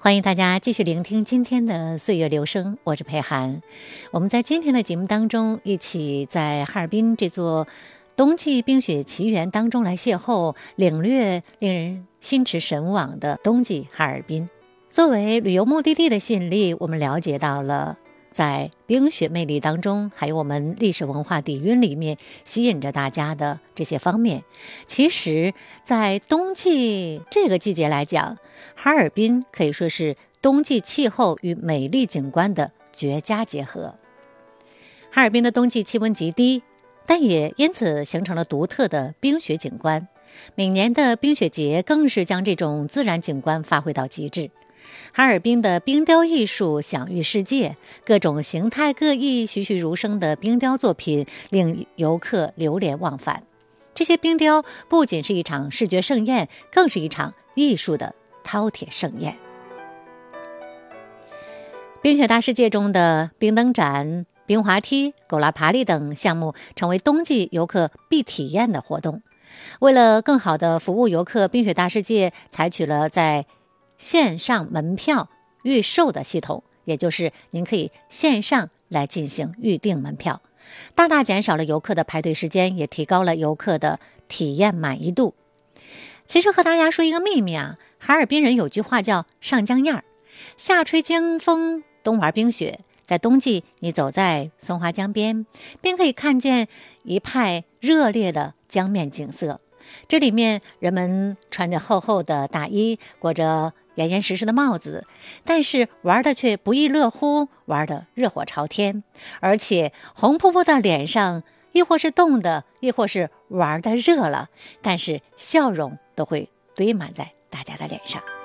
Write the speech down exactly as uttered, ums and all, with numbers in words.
欢迎大家继续聆听今天的岁月流声，我是佩涵。我们在今天的节目当中，一起在哈尔滨这座冬季冰雪奇缘当中来邂逅，领略令人心驰神往的冬季哈尔滨。作为旅游目的地的吸引力，我们了解到了在冰雪魅力当中，还有我们历史文化底蕴里面吸引着大家的这些方面。其实在冬季这个季节来讲，哈尔滨可以说是冬季气候与美丽景观的绝佳结合。哈尔滨的冬季气温极低，但也因此形成了独特的冰雪景观。每年的冰雪节更是将这种自然景观发挥到极致。哈尔滨的冰雕艺术享誉世界，各种形态各异、栩栩如生的冰雕作品令游客流连忘返。这些冰雕不仅是一场视觉盛宴，更是一场艺术的饕餮盛宴。冰雪大世界中的冰灯展、冰滑梯、狗拉爬犁等项目成为冬季游客必体验的活动。为了更好地服务游客，冰雪大世界采取了在线上门票预售的系统，也就是您可以线上来进行预订门票，大大减少了游客的排队时间，也提高了游客的体验满意度。其实和大家说一个秘密啊，哈尔滨人有句话叫上江燕儿，夏吹江风，冬玩冰雪。在冬季，你走在松花江边，便可以看见一派热烈的江面景色。这里面人们穿着厚厚的大衣，裹着严严实实的帽子，但是玩的却不亦乐乎，玩的热火朝天，而且红扑扑的脸上，亦或是冻的，亦或是玩的热了，但是笑容都会堆满在大家的脸上。